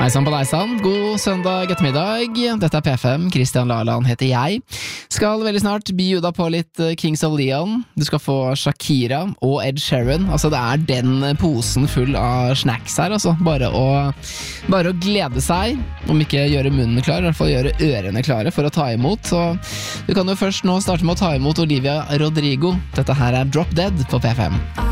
Hei sann på deg sann, god søndag ettermiddag. Dette er P5, Christian Laland heter jeg. Skal veldig snart bjuda på litt Kings of Leon. Du skal få Shakira og Ed Sheeran. Altså det er den posen full av snacks her, altså. Bare å glede seg. Om ikke gjøre munnen klar, i hvert fall gjøre ørene klare for å ta imot. Så du kan jo først nå starte med å ta imot Olivia Rodrigo. Dette her er Drop Dead på P5.